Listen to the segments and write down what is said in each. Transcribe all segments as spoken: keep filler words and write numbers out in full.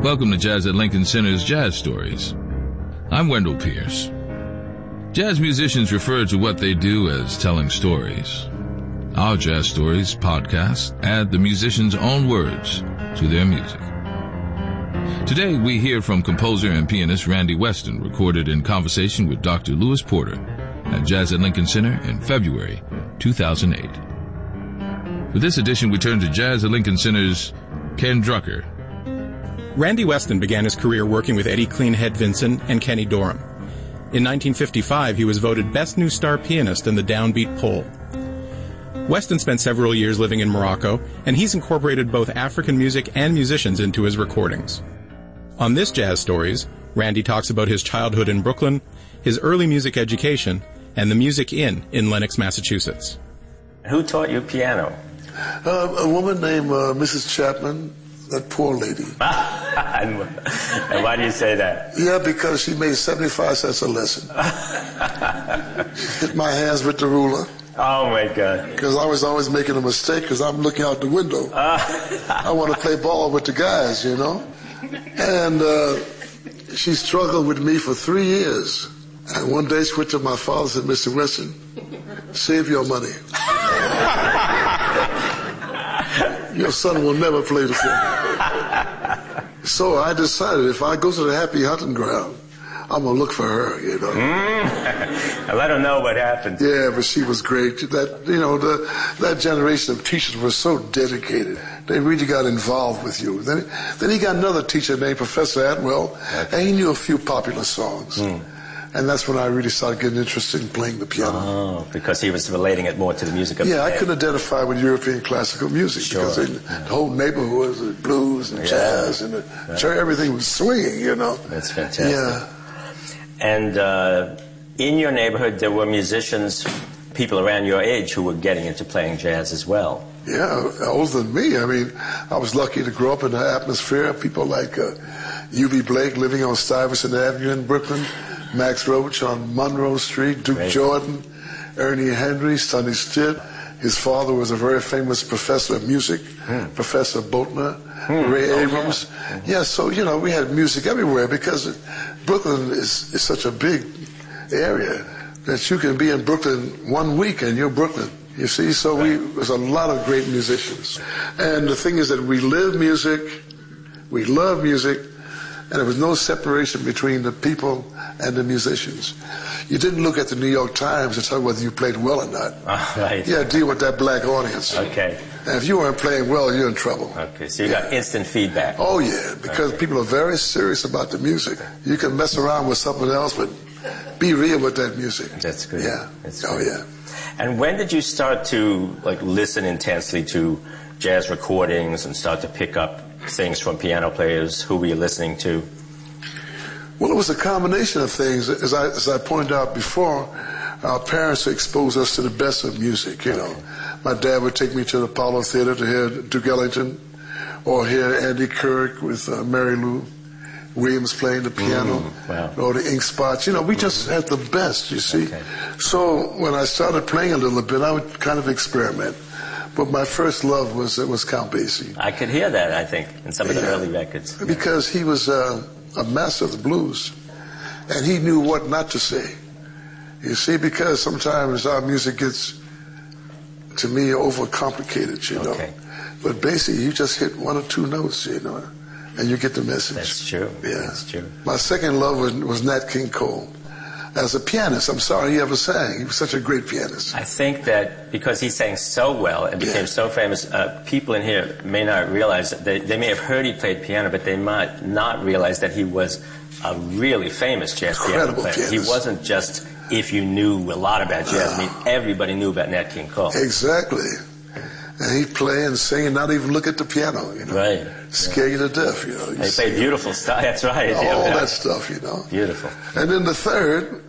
Welcome to Jazz at Lincoln Center's Jazz Stories. I'm Wendell Pierce. Jazz musicians refer to what they do as telling stories. Our Jazz Stories podcast add the musician's own words to their music. Today we hear from composer and pianist Randy Weston, recorded in conversation with Doctor Lewis Porter at Jazz at Lincoln Center in February two thousand eight. For this edition, we turn to Jazz at Lincoln Center's Ken Drucker. Randy Weston began his career working with Eddie Cleanhead Vinson and Kenny Dorham. In nineteen fifty-five, he was voted Best New Star Pianist in the Downbeat poll. Weston spent several years living in Morocco, and he's incorporated both African music and musicians into his recordings. On this Jazz Stories, Randy talks about his childhood in Brooklyn, his early music education, and the Music Inn in Lenox, Massachusetts. Who taught you piano? Uh, a woman named uh, Missus Chapman. That poor lady. And why do you say that? Yeah, because she made seventy-five cents a lesson. Hit my hands with the ruler. Oh, my God. Because I was always making a mistake because I'm looking out the window. I want to play ball with the guys, you know. And uh, she struggled with me for three years. And one day she went to my father and said, Mister Weston, save your money. Your son will never play the piano. So I decided if I go to the Happy Hunting Ground, I'm going to look for her, you know. Mm. I let her know what happened. Yeah, but she was great. That, you know, the, that generation of teachers were so dedicated. They really got involved with you. Then, then he got another teacher named Professor Atwell, and he knew a few popular songs. Mm. And that's when I really started getting interested in playing the piano. Oh, because he was relating it more to the music of yeah, the I day. could identify with European classical music Sure. because in yeah. the whole neighborhood was blues and yeah. jazz and the right. church, everything was swinging, you know. That's fantastic. Yeah. And uh, in your neighborhood, there were musicians, people around your age who were getting into playing jazz as well. Yeah, older than me. I mean, I was lucky to grow up in the atmosphere of people like uh, U B Blake living on Stuyvesant Avenue in Brooklyn, Max Roach on Monroe Street, Duke Great. Jordan, Ernie Henry, Sonny Stitt. His father was a very famous professor of music, hmm. Professor Boatner, hmm. Ray oh, Abrams. Yeah. Mm-hmm. yeah, so, you know, we had music everywhere because it, Brooklyn is, is such a big area that you can be in Brooklyn one week and you're Brooklyn. You see, so right. we there's a lot of great musicians. And the thing is that we live music, we love music, and there was no separation between the people and the musicians. You didn't look at the New York Times to tell whether you played well or not. Oh, right. You had to deal with that black audience. Okay. And if you weren't playing well, you're in trouble. Okay, so you yeah. got instant feedback. Oh, yeah, because okay. people are very serious about the music. You can mess around with something else, but be real with that music. That's good. Yeah. That's oh, good. yeah. And when did you start to like listen intensely to jazz recordings and start to pick up things from piano players? Who were you listening to? Well, it was a combination of things. As I, as I pointed out before, our parents exposed us to the best of music, you know. My dad would take me to the Apollo Theater to hear Duke Ellington or hear Andy Kirk with uh, Mary Lou Williams playing the piano, mm, wow. or the Ink Spots. You know, we just had the best, you see. Okay. So when I started playing a little bit, I would kind of experiment. But my first love was it was Count Basie. I could hear that, I think, in some of the yeah. early records. Because he was uh, a master of the blues, and he knew what not to say. You see, because sometimes our music gets, to me, overcomplicated, you know. Okay. But Basie, you just hit one or two notes, you know, and you get the message. That's true. Yeah. That's true. My second love was, was Nat King Cole. As a pianist, I'm sorry he ever sang. He was such a great pianist. I think that because he sang so well and became yeah. so famous, uh, people in here may not realize that they, they may have heard he played piano, but they might not realize that he was a really famous jazz Incredible piano player. pianist. He wasn't just if you knew a lot about jazz. Uh, I mean, everybody knew about Nat King Cole. Exactly. And he'd play and sing and not even look at the piano, you know. Right. Scare you to death, you know. You he played beautiful stuff. That's right. All yeah, that stuff, you know. Beautiful. And then the third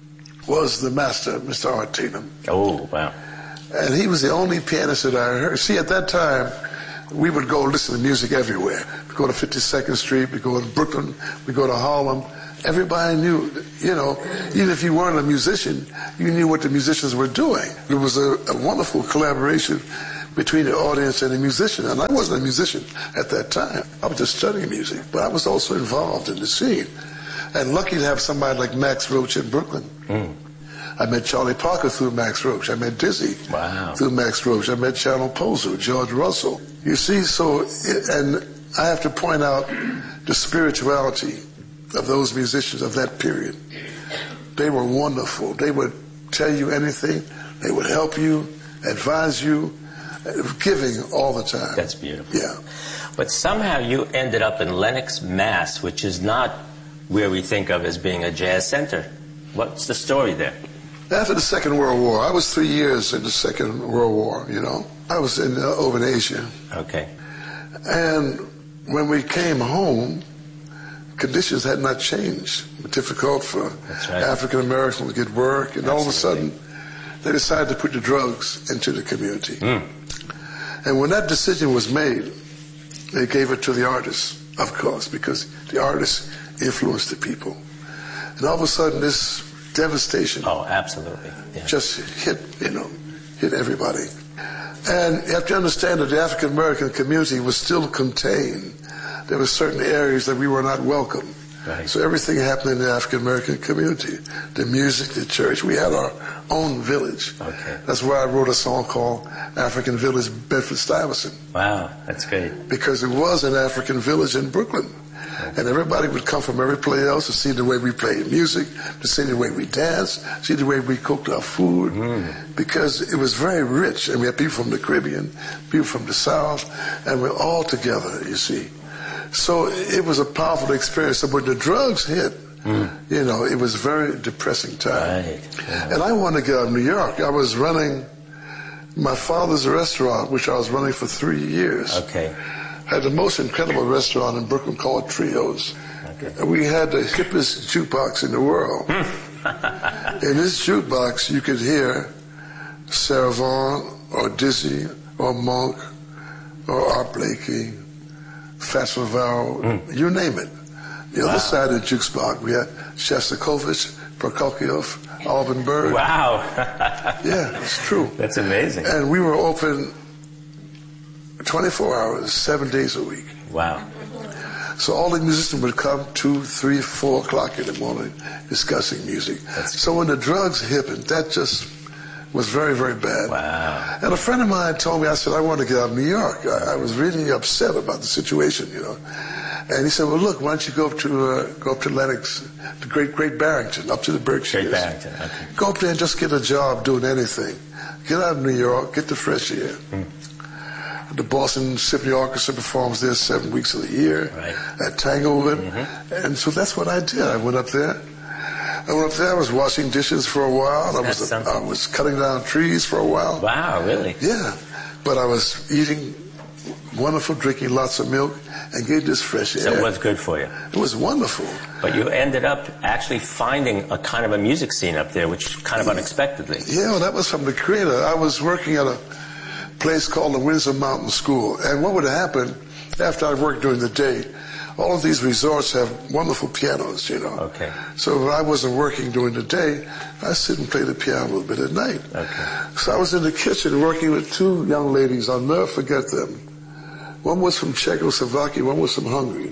was the master, Mister Art Tatum. Oh, wow. And he was the only pianist that I heard. See, at that time, we would go listen to music everywhere. We go to fifty-second Street, we go to Brooklyn, we go to Harlem. Everybody knew, you know, even if you weren't a musician, you knew what the musicians were doing. It was a, a wonderful collaboration between the audience and the musician. And I wasn't a musician at that time. I was just studying music, but I was also involved in the scene. And lucky to have somebody like Max Roach in Brooklyn. Mm. I met Charlie Parker through Max Roach. I met Dizzy wow. through Max Roach. I met Channel Poser, George Russell. You see, so, it, and I have to point out the spirituality of those musicians of that period. They were wonderful. They would tell you anything. They would help you, advise you, giving all the time. That's beautiful. Yeah. But somehow you ended up in Lenox, Mass, which is not where we think of as being a jazz center. What's the story there? After the Second World War, I was three years in the Second World War, you know. I was in uh, over in Asia. Okay. And when we came home, conditions had not changed. It was difficult for right. African Americans to get work, and Absolutely. all of a sudden, they decided to put the drugs into the community. Mm. And when that decision was made, they gave it to the artists, of course, because the artists influenced the people. And all of a sudden, this devastation oh, absolutely. Yeah. just hit, you know, hit everybody. And you have to understand that the African American community was still contained. There were certain areas that we were not welcome. Right. So everything happened in the African American community. The music, the church. We had our own village. Okay. That's why I wrote a song called African Village, Bedford-Stuyvesant. Wow, that's great. Because it was an African village in Brooklyn. And everybody would come from every place else to see the way we played music, to see the way we danced, see the way we cooked our food, mm. because it was very rich. And we had people from the Caribbean, people from the South, and we're all together, you see. So it was a powerful experience. So when the drugs hit, mm. you know, it was a very depressing time. Right. Yeah. And I wanted to get out of New York. I was running my father's restaurant, which I was running for three years. Okay. Had the most incredible restaurant in Brooklyn called Trios. Okay. And we had the hippest jukebox in the world. In this jukebox, you could hear Sarah Vaughan or Dizzy or Monk or Art Blakey, Fats Navarro, mm. you name it. The wow. other side of the jukebox, we had Shostakovich, Prokofiev, Alvin Berg. Wow. Yeah, it's true. That's amazing. And we were open twenty-four hours, seven days a week. Wow. So all the musicians would come two, three, four o'clock in the morning discussing music. That's so when the drugs hit, that just was very, very bad. Wow. And a friend of mine told me, I said, I want to get out of New York. I, I was really upset about the situation, you know. And he said, well, look, why don't you go up to uh, go up to Lenox, to Great Great Barrington, up to the Berkshires. Great Barrington, okay. Go up there and just get a job doing anything. Get out of New York, get the fresh air. Mm. The Boston Symphony Orchestra performs there seven weeks of the year right. at Tanglewood. Mm-hmm. And so that's what I did. I went up there. I went up there. I was washing dishes for a while. I was, a, I was cutting down trees for a while. Wow, really? Yeah. But I was eating wonderful, drinking lots of milk, and getting this fresh air. So it was good for you. It was wonderful. But you ended up actually finding a kind of a music scene up there, which kind of unexpectedly. Yeah, well, that was from the creator. I was working at a place called the Windsor Mountain School. And what would happen after I worked during the day, all of these resorts have wonderful pianos, you know. Okay. So when I wasn't working during the day, I sit and play the piano a little bit at night. Okay. So I was in the kitchen working with two young ladies. I'll never forget them. One was from Czechoslovakia, one was from Hungary.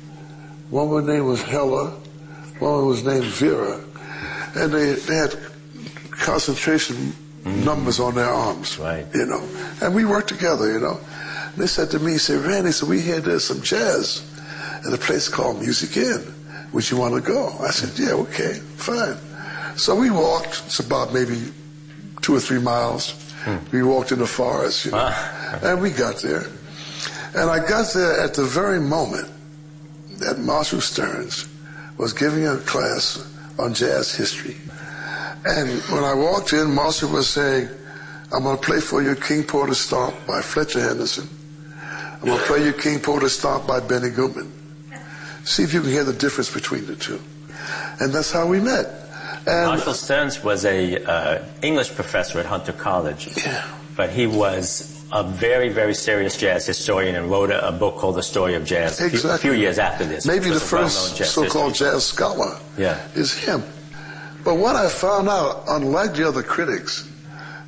One was name was Hella, one was named Vera. And they, they had concentration numbers on their arms, right. you know. And we worked together, you know. And they said to me, he said, Randy, so we hear there's some jazz at a place called Music Inn. Would you want to go? I said, yeah, okay, fine. So we walked, it's about maybe two or three miles. Hmm. We walked in the forest, you know. Ah. And we got there. And I got there at the very moment that Marshall Stearns was giving a class on jazz history. And when I walked in, Marshall was saying, I'm going to play for you King Porter Stomp by Fletcher Henderson. I'm going to play you King Porter Stomp by Benny Goodman. See if you can hear the difference between the two. And that's how we met. And Marshall Stearns was a uh, English professor at Hunter College. Yeah. But he was a very, very serious jazz historian and wrote a, a book called The Story of Jazz exactly. a few years after this. Maybe the first jazz so-called history. jazz scholar yeah. is him. But what I found out, unlike the other critics,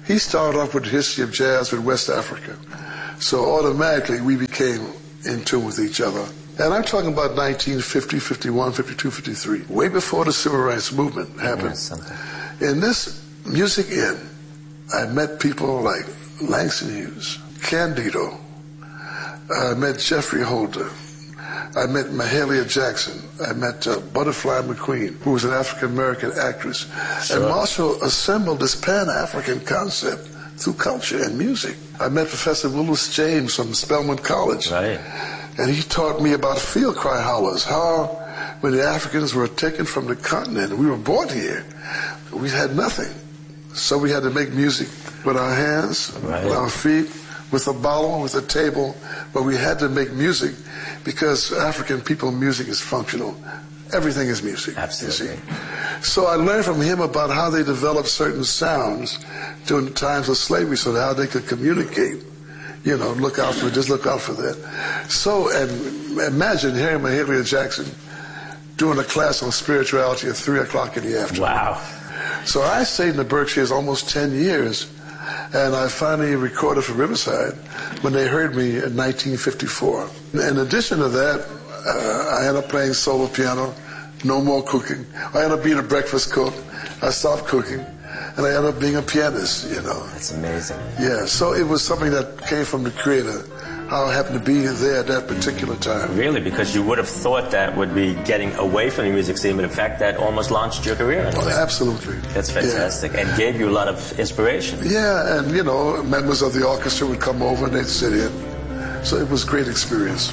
He started off with the history of jazz with West Africa. So automatically we became in tune with each other. And I'm talking about nineteen fifty, fifty-one, fifty-two, fifty-three, way before the Civil Rights Movement happened. Yes, in this Music Inn, I met people like Langston Hughes, Candido. I met Jeffrey Holder. I met Mahalia Jackson. I met uh, Butterfly McQueen, who was an African-American actress. Sure. And Marshall assembled this Pan-African concept through culture and music. I met Professor Willis James from Spelman College. Right. And he taught me about field cry hollers, how when the Africans were taken from the continent, we were born here, we had nothing. So we had to make music with our hands, right. with our feet, with a bottle, with a table, but we had to make music because African people, music is functional. Everything is music. Absolutely. You see? So I learned from him about how they developed certain sounds during the times of slavery, so that how they could communicate. You know, look out for this, look out for that. So, and imagine hearing Mahalia Jackson doing a class on spirituality at three o'clock in the afternoon. Wow. So I stayed in the Berkshires almost ten years, and I finally recorded for Riverside when they heard me in nineteen fifty-four. In addition to that, uh, I ended up playing solo piano, no more cooking. I ended up being a breakfast cook. I stopped cooking, and I ended up being a pianist, you know. That's amazing. Yeah, so it was something that came from the Creator, how I happened to be there at that particular time. Really? Because you would have thought that would be getting away from the music scene, but in fact that almost launched your career in a way. Absolutely. That's fantastic. Yeah. And gave you a lot of inspiration. Yeah, and you know, members of the orchestra would come over and they'd sit in. So it was a great experience.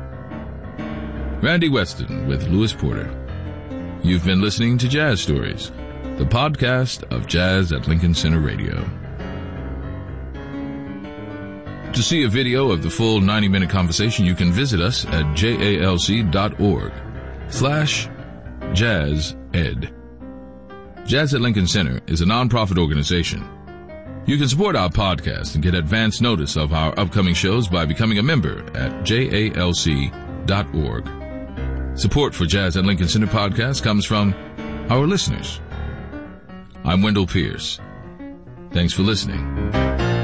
Randy Weston with Louis Porter. You've been listening to Jazz Stories, the podcast of Jazz at Lincoln Center Radio. To see a video of the full ninety-minute conversation, you can visit us at jalc.org slash jazz ed. Jazz at Lincoln Center is a nonprofit organization. You can support our podcast and get advance notice of our upcoming shows by becoming a member at jalc dot org. Support for Jazz at Lincoln Center podcast comes from our listeners. I'm Wendell Pierce. Thanks for listening.